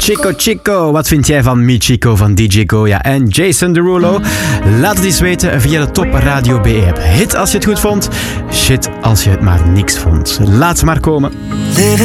Chico Chico, wat vind jij van Mi Chico van DJ Goya en Jason Derulo? Laat het eens weten via de Top Radio BE app. Hit als je het goed vond, shit als je het maar niks vond. Laat ze maar komen.